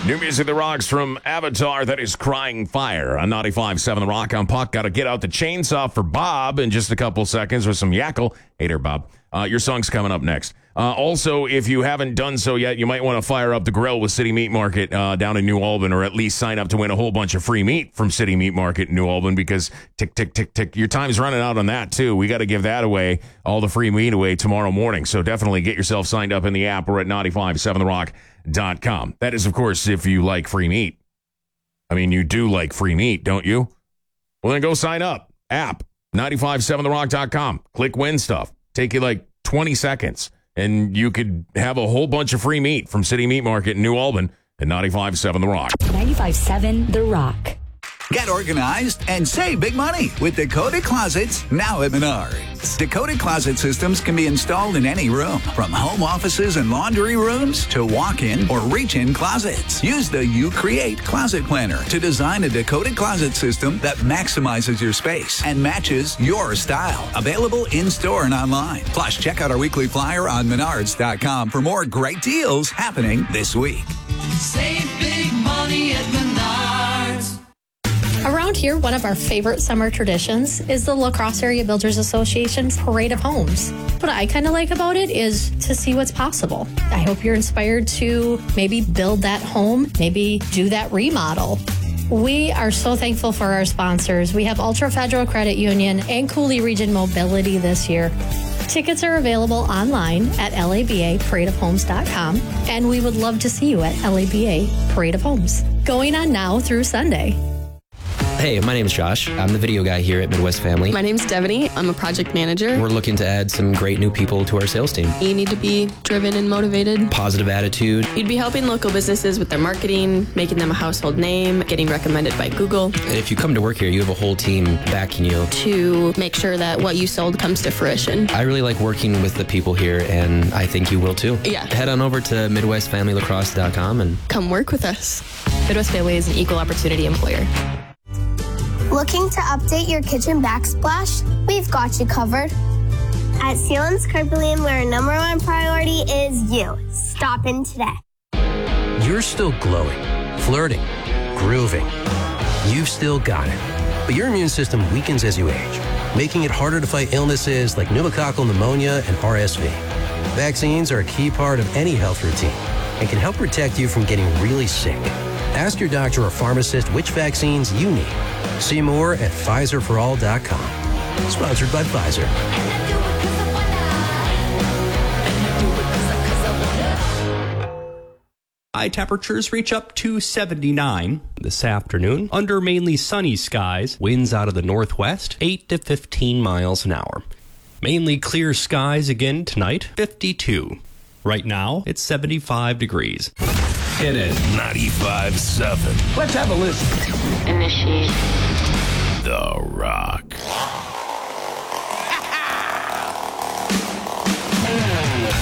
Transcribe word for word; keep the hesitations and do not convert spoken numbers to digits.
New music that rocks from Avatar, that is Crying Fire on ninety-five point seven The Rock. I'm Puck. Got to get out the chainsaw for Bob in just a couple seconds with some Yackle. Hey there, Bob. Uh, your song's coming up next. Uh, also, if you haven't done so yet, you might want to fire up the grill with City Meat Market uh, down in New Albin, or at least sign up to win a whole bunch of free meat from City Meat Market in New Albin, because tick, tick, tick, tick, your time's running out on that, too. We got to give that away, all the free meat away tomorrow morning. So definitely get yourself signed up in the app or at ninety-five point seven the rock dot com. That is, of course, if you like free meat. I mean, you do like free meat, don't you? Well, then go sign up. App, ninety-five point seven the rock dot com. Click win stuff. Take you like twenty seconds, and you could have a whole bunch of free meat from City Meat Market in New Albin at ninety-five point seven The Rock. ninety-five point seven The Rock. Get organized and save big money with Dakota Closets, now at Menards. Dakota Closet systems can be installed in any room, from home offices and laundry rooms to walk-in or reach-in closets. Use the You Create Closet Planner to design a Dakota Closet system that maximizes your space and matches your style. Available in-store and online. Plus, check out our weekly flyer on menards dot com for more great deals happening this week. Save big money at Menards. Around here, one of our favorite summer traditions is the La Crosse Area Builders Association's Parade of Homes. What I kind of like about it is to see what's possible. I hope you're inspired to maybe build that home, maybe do that remodel. We are so thankful for our sponsors. We have Ultra Federal Credit Union and Cooley Region Mobility this year. Tickets are available online at L A B A parade of homes dot com, and we would love to see you at L A B A Parade of Homes, going on now through Sunday. Hey, my name's Josh. I'm the video guy here at Midwest Family. My name's Devaney. I'm a project manager. We're looking to add some great new people to our sales team. You need to be driven and motivated. Positive attitude. You'd be helping local businesses with their marketing, making them a household name, getting recommended by Google. And if you come to work here, you have a whole team backing you. To make sure that what you sold comes to fruition. I really like working with the people here, and I think you will too. Yeah. Head on over to midwest family lacrosse dot com and come work with us. Midwest Family is an equal opportunity employer. Looking to update your kitchen backsplash? We've got you covered. At Sealands Carpelian, where our number one priority is you. Stop in today. You're still glowing, flirting, grooving. You've still got it. But your immune system weakens as you age, making it harder to fight illnesses like pneumococcal pneumonia and R S V. Vaccines are a key part of any health routine and can help protect you from getting really sick. Ask your doctor or pharmacist which vaccines you need. See more at Pfizer for all dot com. Sponsored by Pfizer. High temperatures reach up to seventy-nine this afternoon under mainly sunny skies. Winds out of the northwest, eight to fifteen miles an hour. Mainly clear skies again tonight, fifty-two. Right now, it's seventy-five degrees. Hit it. ninety-five point seven. Let's have a listen. Initiate. The Rock.